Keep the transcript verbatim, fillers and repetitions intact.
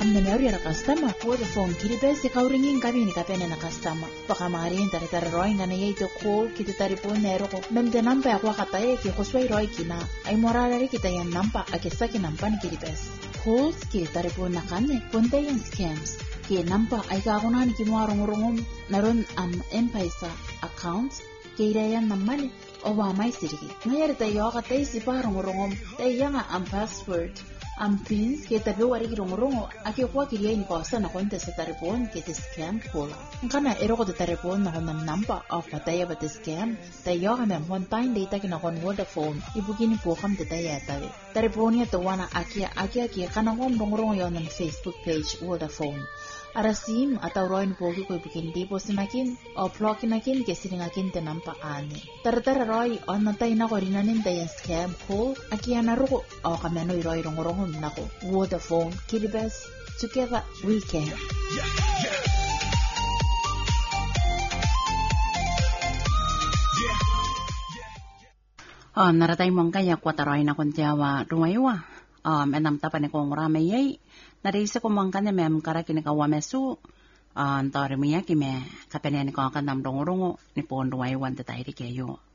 amne meori ra customer Vodafone kiribes kauringin kabini kapene na customer pakamari tare tare roi ngane yeito call kita tari po nero ko memde nampa akwa kataye ki khoswai roi kina ai morare kita yan nampa akesa ki nampa ni kiribes calls ki tari po nakane ponte yan scams ki nampa ai ka kunan ki mo arongorongom naron am M-Pesa account ki irayan namani owa mai sirigi ngayar ta yo ka tay si parongorongom tay yanga am password am pins ke tabe wari rongorongo ake kwa kiriya in kosa na konta sa taripon ke te scam kola ngana ero ko te taripon na kon nampa of pataya ba te scam tayo ka mem one time data kina kon Vodafone ibugini po kam te taya tabe taripon ya to wana akia akia akia kana kon rongorongo yon ng Facebook page Vodafone arasim ataw roin pogi ko ibugin di po sinakin o plokinakin ke siningakin te nampa ani taratara roi on natay na ko rinanin tayo scam call akia naruko o kameno iroi rongorongo nako Vodafone kiribes together we can um naratay mong kaya kwataroy na kontiawa rumaywa um enam tapane kong rameyay narisa ko mong kanya mem kara kinikawa mesu um tori miya kime kapene ni ko kanam rongorongo ni pon rumaywan tatay kayo